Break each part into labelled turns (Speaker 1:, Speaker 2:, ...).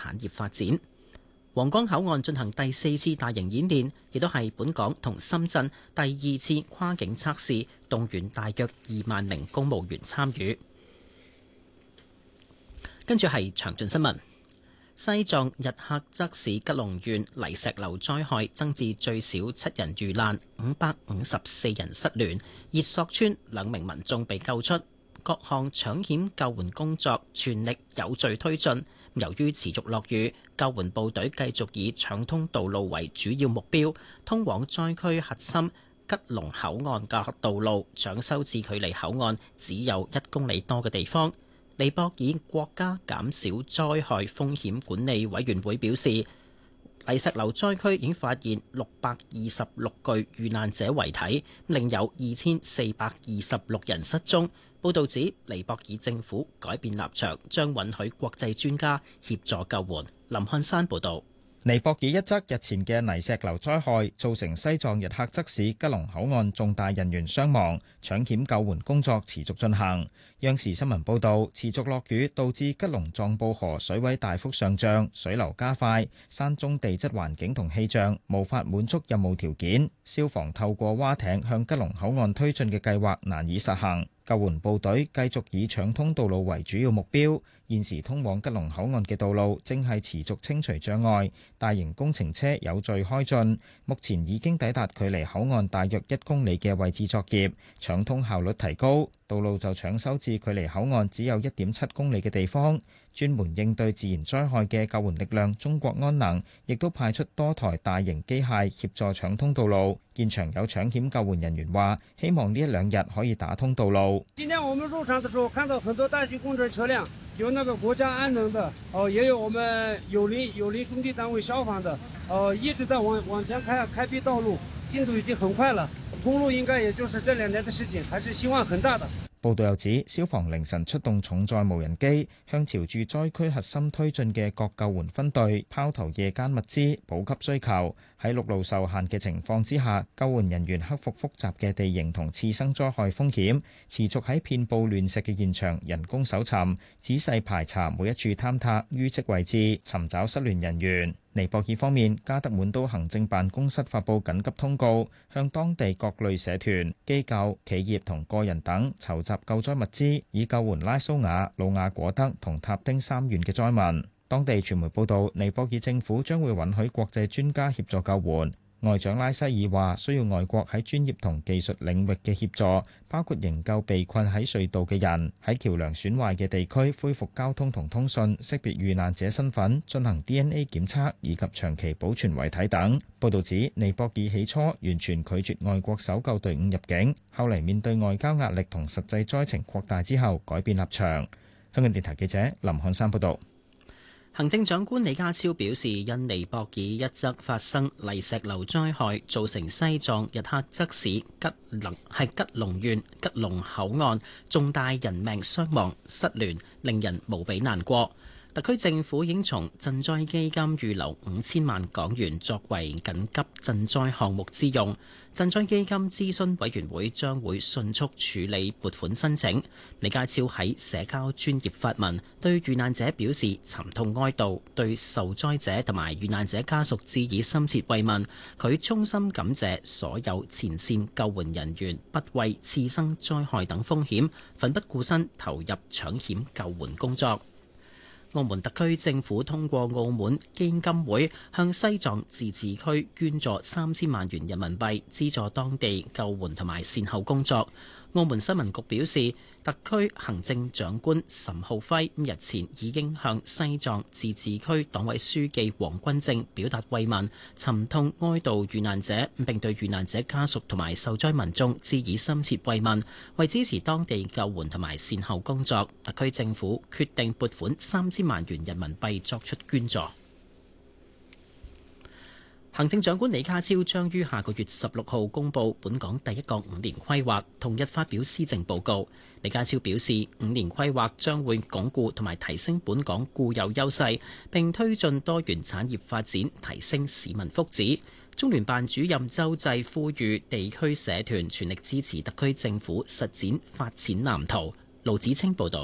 Speaker 1: 產業發展。皇崗口岸進行第4次大型演練，亦都係本港同深圳第2次跨境測試，動員大約2萬名公務員參與。跟住係詳盡新聞。西藏日喀則市吉隆縣泥石流災害增至最少7人遇難，554人失聯。熱索村2名民眾被救出，各項搶險救援工作全力有序推進。由於持續落雨，救援部隊繼續以搶通道路為主要目標，通往災區核心吉隆口岸嘅道路搶修至距離口岸只有1公里多嘅地方。尼泊爾國家減少災害風險管理委員會表示，泥石流災區已經發現626具遇難者遺體，另有2426人失蹤。報導指，尼泊爾政府改變立場，將允許國際專家協助救援。林漢山報導。
Speaker 2: 尼泊爾一則日前嘅泥石流災害造成西藏日喀則市吉隆口岸重大人員傷亡，搶險救援工作持續進行。央視新聞報導，持續落雨導致吉隆藏布河水位大幅上漲，水流加快，山中地質環境同氣象無法滿足任務條件，消防透過蛙艇向吉隆口岸推進嘅計劃難以實行。救援部隊繼續以搶通道路為主要目標，現時通往吉隆口岸嘅道路正係持續清除障礙，大型工程車有序開進，目前已經抵達距離口岸大約1公里嘅位置作業，搶通效率提高，道路就搶修至距離口岸只有1.7公里嘅地方。專門應對自然災害嘅救援力量中國安能亦都派出多台大型機械協助搶通道路。現場有搶險救援人員話，希望呢1-2日可以打通道路。
Speaker 3: 今天我們入場的時候，看到很多大型工程車輛，有那個國家安能的，也有我們有鄰兄弟單位消防的，一直在往前開闢道路，進度已經很快了。通路應該也就是這2年的事情，還是希望很大的。
Speaker 2: 報道又指，消防凌晨出動重載無人機，向朝住災區核心推進嘅各救援分隊拋投夜間物資，補給需求。喺陸路受限嘅情況之下，救援人員克服複雜嘅地形同次生災害風險，持續喺遍佈亂石嘅現場人工搜尋，仔細排查每一處坍塌淤積位置，尋找失聯人員。尼泊爾方面，加德滿都行政辦公室發布緊急通告，向當地各類社團、機構、企業同個人等籌集救災物資，以救援拉蘇瓦、魯雅果德同塔丁3縣嘅災民。當地傳媒報道，尼泊爾政府將會允許國際專家協助救援。外長拉西爾話，需要外國喺專業同技術領域嘅協助，包括營救被困喺隧道嘅人，喺橋梁損壞嘅地區恢復交通同通訊，識別遇難者身份，進行 DNA 檢測以及長期保存遺體等。報導指，尼泊爾起初完全拒絕外國搜救隊伍入境，後嚟面對外交壓力同實際災情擴大之後，改變立場。香港電台記者林漢山報導。
Speaker 1: 行政長官李家超表示，因尼泊爾一則發生泥石流災害，造成西藏日喀則市吉隆縣吉隆口岸重大人命傷亡失聯，令人無比難過。特區政府已經從賑災基金預留5000萬港元作為緊急賑災項目之用。賑災基金諮詢委員會將會迅速處理撥款申請。李家超喺社交專頁發文，對遇難者表示沉痛哀悼，對受災者同埋遇難者家屬致以深切慰問。佢衷心感謝所有前線救援人員不畏次生災害等風險，奮不顧身投入搶險救援工作。澳門特區政府通過澳門基金會向西藏自治區捐助3000萬元人民幣，資助當地救援同埋善後工作。澳門新聞局表示，特區行政長官岑浩輝日前已經向西藏自治區黨委書記黃君正表達慰問，沉痛哀悼遇難者，並對遇難者家屬同埋受災民眾致以深切慰問。為支持當地救援同埋善後工作，特區政府決定撥款3000萬元人民幣作出捐助。行政長官李家超將於下個月16號公布本港第一個5年規劃，同日發表施政報告。李家超表示，5年規劃將會鞏固同埋提升本港固有優勢，並推進多元產業發展，提升市民福祉。中聯辦主任周濟呼籲地區社團全力支持特區政府實踐發展藍圖。盧子清報導。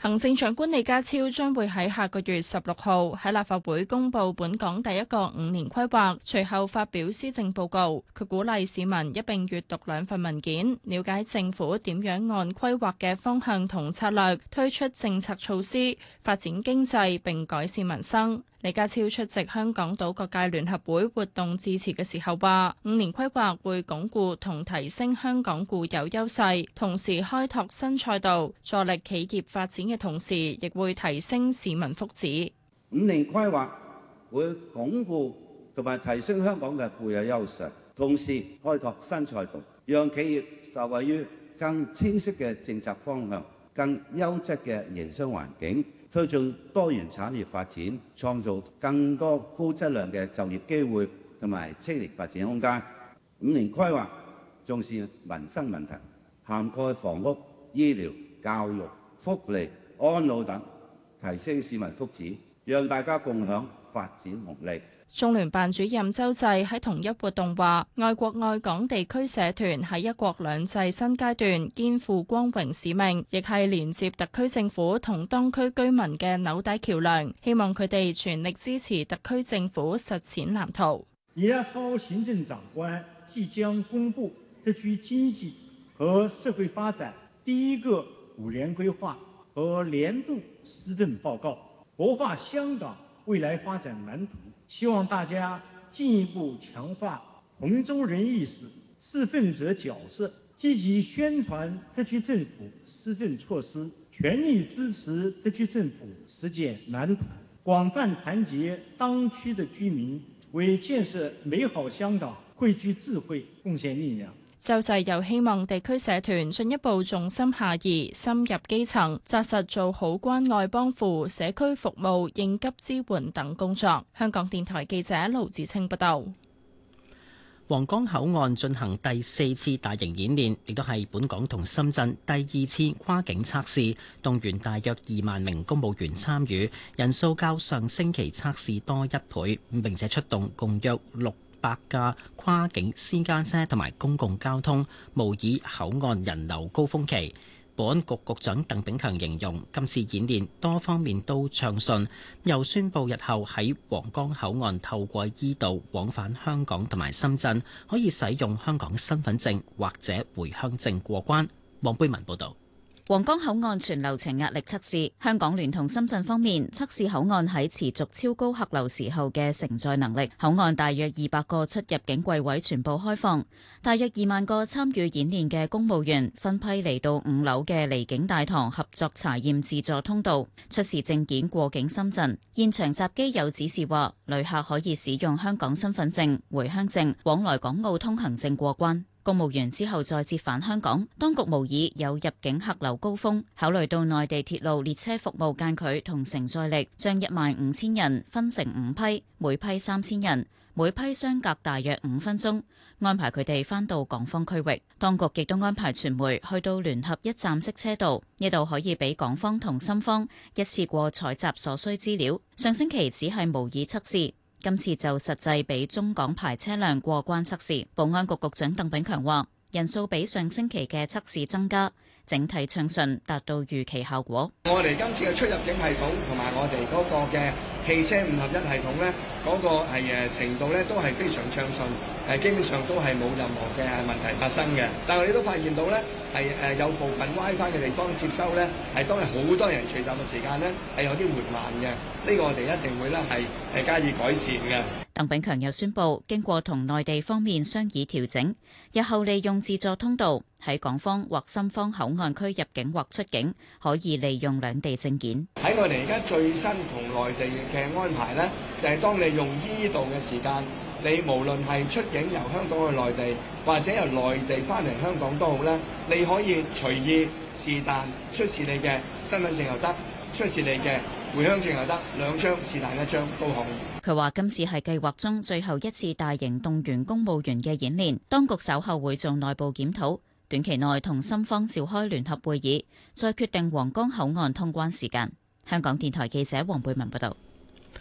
Speaker 4: 行政長官李家超將會喺下個月16號喺立法會公布本港第一個5年規劃，隨後發表施政報告。佢鼓勵市民一並閱讀兩份文件，了解政府點樣按規劃嘅方向同策略推出政策措施，發展經濟並改善民生。李家超出席香港島各界聯合會活動致辭嘅時候話，5年規劃會鞏固同提升香港固有優勢，同時開拓新賽道，助力企業發展嘅同時，亦會提升市民福祉。
Speaker 5: 5年規劃會鞏固同埋提升香港嘅固有優勢，同時開拓新賽道，讓企業受惠於更清晰嘅政策方向、更優質嘅營商環境，推進多元產業發展，創造更多高質量嘅就業機會同埋青年發展空間。5年規劃重視民生問題，涵蓋房屋、醫療、教育、福利、安老等，提升市民福祉，讓大家共享發展紅利。
Speaker 4: 中聯辦主任周濟喺同一活動話，愛國愛港地區社團喺一國兩制新階段肩負光榮使命，亦係連接特區政府同當區居民嘅紐帶橋樑，希望佢哋全力支持特區政府實踐藍圖。
Speaker 6: 11號行政長官即將公布特區經濟和社會發展第一個5年規劃和年度施政報告，活化香港未來發展藍圖。希望大家進一步強化同州人意識、示範者角色，積極宣傳特區政府施政措施，全力支持特區政府實踐藍圖，廣泛團結當區的居民，為建設美好香港匯聚智慧、貢獻力量。
Speaker 4: 周濟又希望地區社團進一步重心下移，深入基層，紮實做好關愛幫扶、社區服務、應急支援等工作。香港電台記者盧子清報道。
Speaker 1: 皇崗口岸進行第4次大型演練，亦都係本港同深圳第2次跨境測試，動員大約2萬名公務員參與，人數較上星期測試多1倍，並且出動共約600架跨境私家車同埋公共交通，模擬口岸人流高峰期。保安局局長鄧炳強形容今次演練多方面都暢順，又宣布日後喺皇崗口岸透過依道往返香港同埋深圳，可以使用香港身份證或者回鄉證過關。黃貝文報導。
Speaker 7: 皇崗口岸全流程壓力測試，香港聯同深圳方面測試口岸喺持續超高客流時候嘅承載能力。口岸大約200個出入境櫃位全部開放，大約2萬個參與演練嘅公務員分批嚟到5樓嘅離境大堂合作查驗自助通道，出示證件過境深圳。現場閘機有指示話，旅客可以使用香港身份證、回鄉證、往來港澳通行證過關。公務員之後再折返香港，當局模擬有入境客流高峰，考慮到內地鐵路列車服務間距同承載力，將15000人分成5批，每批3000人，每批相隔大約5分鐘，安排佢哋返到港方區域。當局亦都安排傳媒去到聯合一站式車道，呢度可以俾港方同深方一次過採集所需資料。上星期只係模擬測試，今次就實際俾中港牌車輛過關測試。保安局局長鄧炳強話，人數比上星期嘅測試增加，整體暢順，達到預期效果。
Speaker 8: 我哋今次嘅出入境系統同埋我哋嗰個嘅汽車5合1系統咧，嗰個係程度咧都係非常暢順，基本上都係冇任何嘅問題發生嘅。但係我哋都發現到咧，係有部分 WiFi 嘅地方接收咧，係當係好多人聚集嘅時間咧，係有啲緩慢嘅。呢個我哋一定會咧係加以改善嘅。
Speaker 7: 鄧炳強又宣布，經過同內地方面商議調整，日後利用自助通道喺港方或深方口岸區入境或出境，可以利用兩地證件。
Speaker 8: 喺我哋而家最新同內地嘅安排呢，就係當你用依道嘅時間，你無論係出境由香港去內地，或者由內地翻嚟香港都好咧，你可以隨意是但出示你嘅身份證又得，出示你嘅回鄉證又得，2張是但1張都可以。
Speaker 7: 佢話今次係計劃中最後一次大型動員公務員嘅演練，當局稍後會做內部檢討，短期內同深方召開聯合會議，再決定皇崗口岸通關時間。香港電台記者黃貝文報道。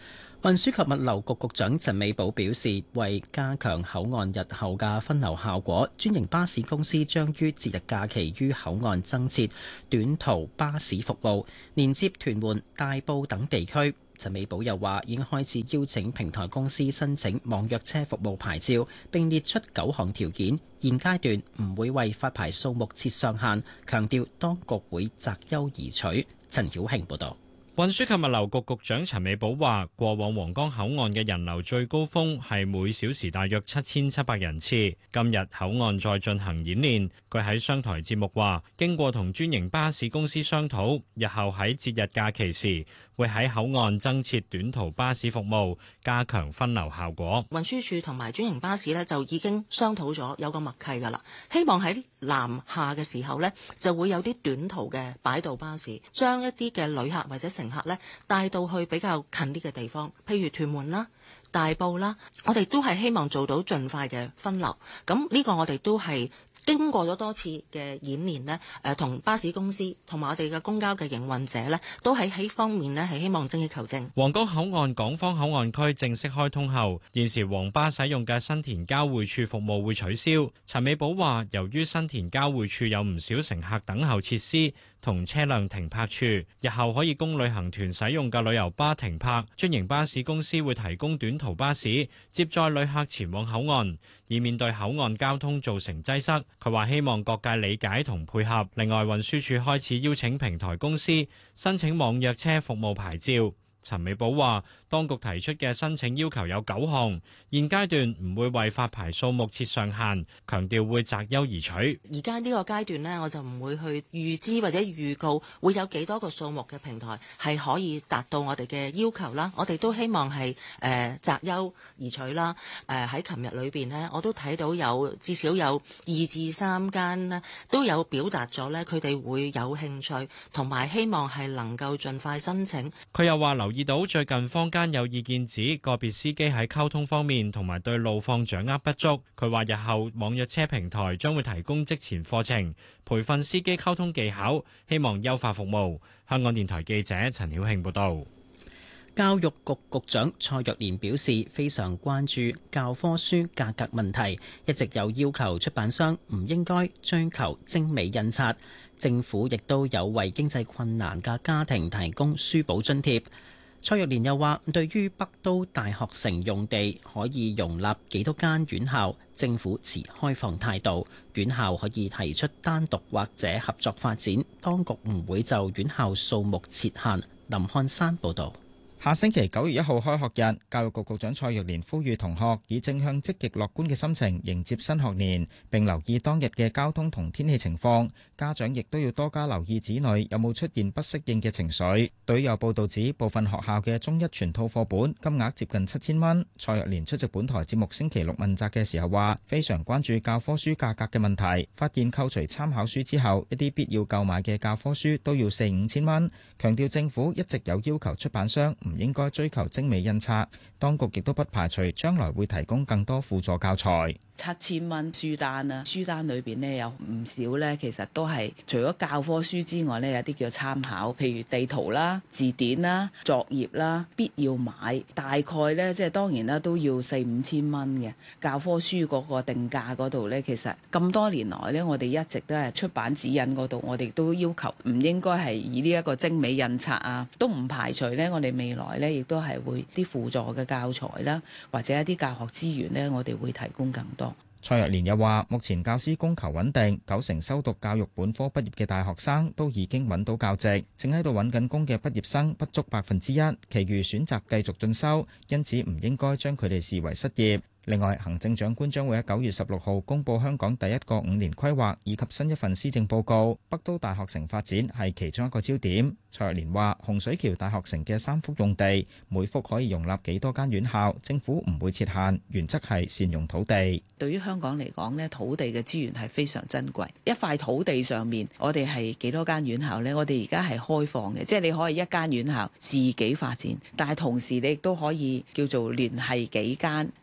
Speaker 1: 運輸及物流局局長陳美寶表示，為加強口岸日後嘅分流效果，專營巴士公司將於節日假期於口岸增設短途巴士服務，連接屯門、大埔等地區。陳美寶又話，已經開始邀請平台公司申請網約車服務牌照，並列出9項條件。現階段唔會為發牌數目設上限，強調當局會擇優而取。陳曉慶報導。
Speaker 9: 運輸及物流局局長陳美寶話，過往皇崗口岸嘅人流最高峰係每小時大約7700人次。今日口岸再進行演練。佢喺商台節目話，經過同專營巴士公司商討，日後喺節日假期時會喺口岸增設短途巴士服務，加強分流效果。
Speaker 10: 運輸署同埋專營巴士呢，就已經商討咗有個默契㗎啦，希望喺南下嘅時候呢，就會有啲短途嘅擺渡巴士，將一啲嘅旅客或者乘客呢帶到去比較近啲嘅地方，譬如屯門啦、大埔啦，我哋都係希望做到盡快嘅分流。咁呢個我哋都係經過咗多次嘅演練呢，同巴士公司同埋我哋嘅公交嘅營運者呢，都喺呢方面呢係希望精益求精。
Speaker 9: 皇崗口岸港方口岸區正式開通後，現時黃巴使用嘅新田交匯處服務會取消。陳美寶話，由於新田交匯處有唔少乘客等候設施同車輛停泊處，日後可以供旅行團使用嘅旅遊巴停泊，專營巴士公司會提供短途巴士接載旅客前往口岸，以免對口岸交通造成擠塞。佢話希望各界理解同配合。另外，運輸署開始邀請平台公司申請網約車服務牌照。陳美寶話，當局提出嘅申請要求有9項，現階段唔會為發牌數目設上限，強調會擇優而取。
Speaker 10: 而家呢個階段呢，我就唔會去預知或者預告會有幾多個數目嘅平台係可以達到我哋嘅要求啦。我哋都希望係擇優而取啦。喺琴日裏邊呢，我都睇到有至少有2至3間呢都有表達咗呢，佢哋會有興趣同埋希望係能夠盡快申請。
Speaker 9: 佢又話留意到最近坊間有意見指個別司機喺溝通方面同埋對路況掌握不足。佢話日後網約車平台將會提供職前課程，培訓司機溝通技巧，希望優化服務。香港電台記者陳曉慶報導。
Speaker 1: 教育局局長蔡若蓮表示，非常關注教科書價格問題，一直有要求出版商唔應該追求精美印刷。政府亦都有為經濟困難嘅家庭提供書簿津貼。蔡若蓮又話，對於北都大學城用地可以容納幾多間院校，政府持開放態度，院校可以提出單獨或者合作發展，當局唔會就院校數目設限。林漢山報導。
Speaker 2: 下星期9月1號開學日，教育局局長蔡若蓮呼籲同學以正向積極樂觀嘅心情迎接新學年，並留意當日嘅交通同天氣情況。家長亦都要多加留意子女有冇出現不適應嘅情緒。對於有報道指部分學校嘅中一全套課本金額接近7000蚊，蔡若蓮出席本台節目星期六問責嘅時候話，非常關注教科書價格嘅問題，發現扣除參考書之後，一啲必要購買嘅教科書都要4、5千蚊。強調政府一直有要求出版商唔應該追求精美印刷，當局亦都不排除將來會提供更多輔助教材。
Speaker 11: 7000蚊書單啊，書單裏邊呢有唔少呢，其實都係除咗教科書之外呢，有啲叫參考，譬如地圖啦、字典啦、作業啦，必要買。大概呢，即係當然啦，都要4、5千蚊嘅教科書嗰個定價嗰度呢，其實咁多年來呢，我哋一直都係出版指引嗰度，我哋都要求唔應該係以呢一個精美印刷啊，都唔排除呢，我哋未來呢亦都係會啲輔助嘅教材啦，或者一啲教學資源呢，我哋會提供更多。
Speaker 2: 蔡若蓮又話，目前教師供求穩定，9成修讀教育本科畢業嘅大學生都已經揾到教職，正喺度揾緊工嘅畢業生不足1%，其餘選擇繼續進修，因此唔應該將佢哋視為失業。另外，行政長官將會喺9月16號公佈香港第一個5年規劃以及新一份施政報告，北都大學城發展係其中一個焦點。蔡若蓮話，洪水橋大學城嘅3幅用地，每幅可以容納幾多間院校，政府唔會設限，原則係善用土地。
Speaker 11: 對於香港嚟講呢，土地嘅資源係非常珍貴。一塊土地上面，我哋係幾多間院校呢？我哋而家係開放嘅，即係你可以一間院校自己發展，但係同時你亦都可以叫做聯繫幾間，大家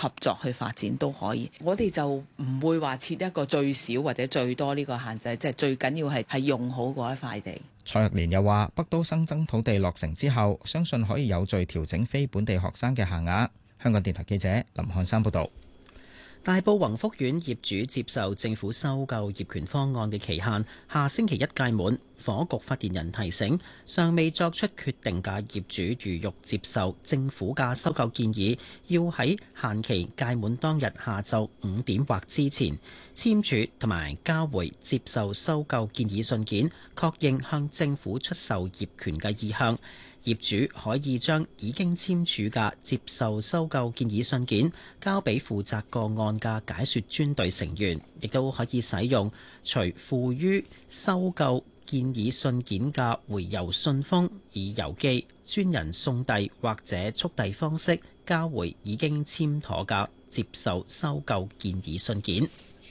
Speaker 11: 合作去發展都可以。我哋就唔會話設一個最少或者最多呢個限制，即係最緊要係用好嗰一塊地。
Speaker 2: 蔡若蓮又話：北都新增土地落成之後，相信可以有序調整非本地學生嘅限額。香港電台記者林漢山報導。
Speaker 1: 大埔宏福苑業主接受政府收購業權方案嘅期限下星期一屆滿，房屋局發言人提醒，尚未作出決定嘅業主如欲接受政府嘅收購建議，要喺限期屆滿當日下晝5點或之前簽署同埋交回接受收購建議信件，確認向政府出售業權嘅意向。業主可以將已經簽署嘅接受收購建議信件交俾負責個案嘅解說專隊成員，亦都可以使用除附於收購建議信件嘅回郵信封，以郵寄、專人送遞或者速遞方式交回已經簽妥嘅接受收購建議信件。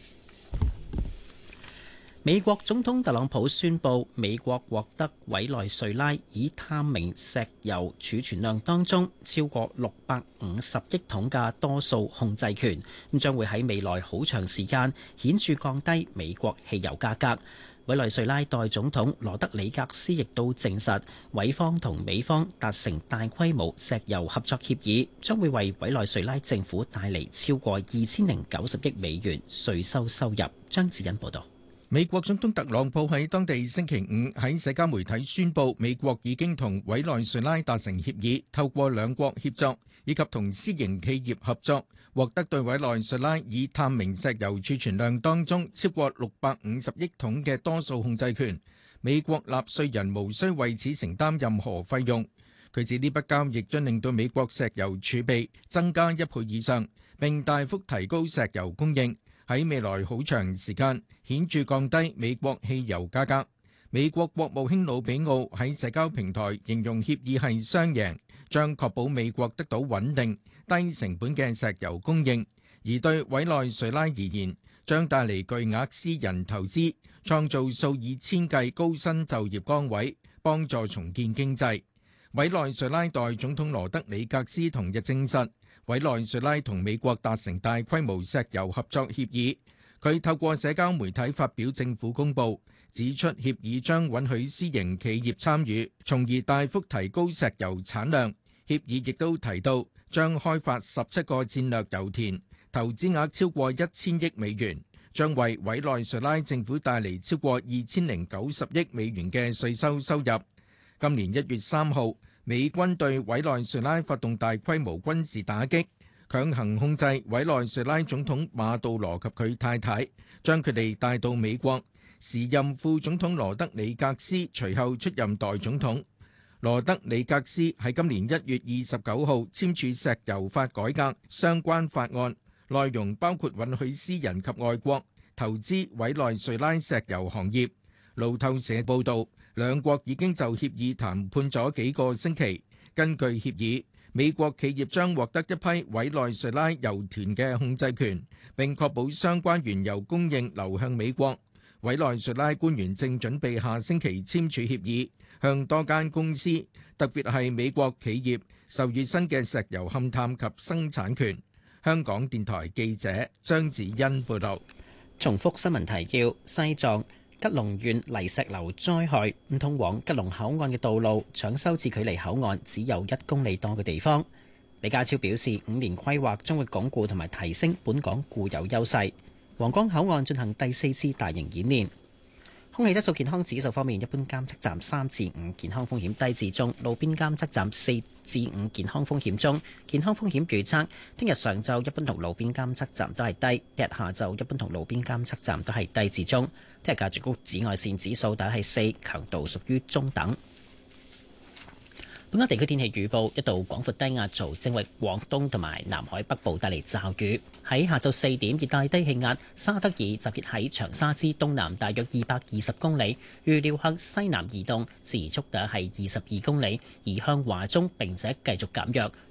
Speaker 1: 美國總統特朗普宣布，美國獲得委內瑞拉已探明石油儲存量當中超過650億桶嘅多數控制權，咁將會喺未來好長時間顯著降低美國汽油價格。委內瑞拉代總統羅德里格斯亦都證實，委方同美方達成大規模石油合作協議，將會為委內瑞拉政府帶嚟超過2090億美元稅收收入。張子欣報道。
Speaker 12: 美國總統特朗普喺當地星期五喺社交媒體宣布，美國已經同委內瑞拉達成協議，透過兩國協作以及同私營企業合作，獲得對委內瑞拉已探明石油儲存量當中超過650億桶嘅多數控制權。美國納稅人無需為此承擔任何費用。佢指呢筆交易將令到美國石油儲備增加1倍以上，並大幅提高石油供應，喺未來好長時間顯著降低美國汽油價格。美國國務卿魯比奧喺社交平台形容協議係雙贏，將確保美國得到穩定、低成本嘅石油供應，而對委內瑞拉而言，將帶嚟巨額私人投資，創造數以千計高薪就業崗位，幫助重建經濟。委內瑞拉代總統羅德里格斯同日證實，委內瑞拉同美國達成大規模石油合作協議。佢透過社交媒體發表政府公報，指出協議將允許私營企業參與，從而大幅提高石油產量。協議亦都提到將開發17個戰略油田，投資額超過1000億美元，將為委內瑞拉政府帶嚟超過2090億美元嘅稅收收入。今年1月3號，美軍對委內瑞拉發動大規模軍事打擊，強行控制委內瑞拉總統馬杜羅及佢太太，將佢哋帶到美國。時任副總統羅德里格斯隨後出任代總統。羅德里格斯喺今年1月29號簽署石油法改革相關法案，內容包括允許私人及外國投資委內瑞拉石油行業。路透社報導，兩國已經就協議談判咗幾個星期。根據協議，美國企業將獲得一批委內瑞拉油田嘅控制權，並確保相關原油供應流向美國。委內瑞拉官員正準備下星期簽署協議，向多間公司，特別係美國企業，授予新嘅石油勘探及生產權。香港電台記者張子欣報道。
Speaker 1: 重複新聞提要：西藏吉隆縣泥石流災害，通往吉隆口岸嘅道路搶修至距離口岸只有1公里多嘅地方。李家超表示，5年規劃將會鞏固同埋提升本港固有優勢。皇崗口岸進行第4次大型演練。空氣質素健康指數方面，一般監測站3至5，健康風險低至中；路邊監測站4至5，健康風險中。健康風險預測：聽日上晝一般同路邊監測站都係低，日下晝一般同路邊監測站都係低至中。聽日嘅最高紫外線指數大約係4，強度屬於中等。本港地區天氣預報：一道廣闊低壓槽正為廣東同埋南海北部帶嚟驟雨。喺下晝4點，熱帶低氣壓沙德爾集結喺長沙之東南大約220公里，預料向西南移動，時速大約係22公里，移向華中並且繼續減弱。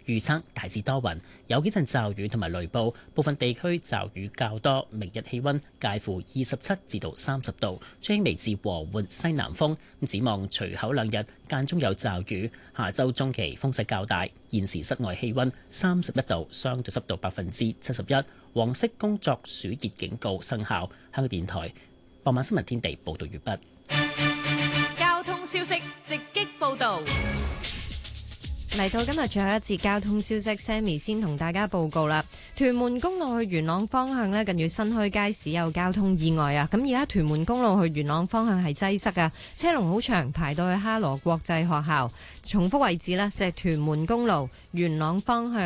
Speaker 1: 預測大致多雲，有幾陣驟雨同埋雷暴，部分地區驟雨較多。明日氣溫介乎27至到30度，吹輕微至和緩西南風。展望隨後兩日間中有驟雨，下週中期風勢較大。現時室外氣溫31度，相對濕度71%，黃色工作暑熱警告生效。香港電台傍晚新聞天地報道完畢。
Speaker 13: 交通消息直擊報道。
Speaker 14: 嚟到今日最後一節交通消息 ，Sammy 先同大家報告啦。屯門公路去元朗方向呢，近住新墟街市有交通意外啊！咁而家屯門公路去元朗方向係擠塞啊，車龍好長，排到去哈羅國際學校。重複位置呢，即係屯門公路元朗方向。